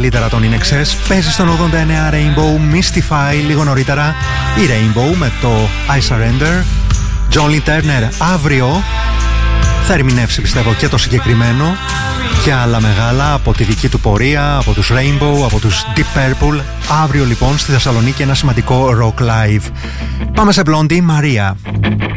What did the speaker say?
καλύτερα των In Excess. Παίζει στον 89 Rainbow, Mystify λίγο νωρίτερα. Η Rainbow με το I Surrender. John Lee Turner αύριο θα ερμηνεύσει πιστεύω και το συγκεκριμένο και άλλα μεγάλα από τη δική του πορεία, από τους Rainbow, από τους Deep Purple. Αύριο λοιπόν στη Θεσσαλονίκη ένα σημαντικό rock live. Πάμε σε Blondie, Maria.